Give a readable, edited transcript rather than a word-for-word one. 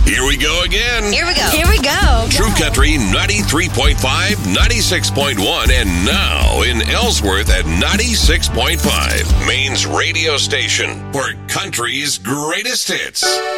Here we go again. Here we go. Here we go. True Country 93.5, 96.1, and now in Ellsworth at 96.5. Maine's radio station for country's greatest hits.